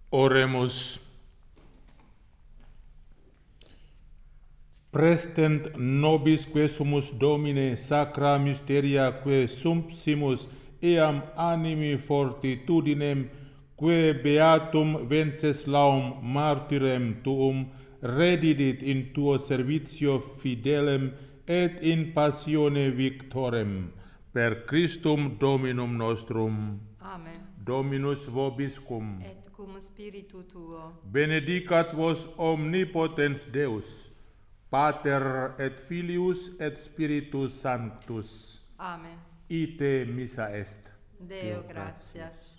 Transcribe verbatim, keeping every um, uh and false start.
Oremus. Prestent nobis que sumus Domine sacra mysteria que sumpsimus eam animi fortitudinem que beatum Wenceslaum martyrem tuum redidit in tuo servitio fidelem et in passione victorem per Christum Dominum nostrum. Amen. Dominus vobiscum. Et cum spiritu tuo. Benedicat vos omnipotens Deus, Pater et Filius et Spiritus Sanctus. Amen. Ite missa est. Deo gratias.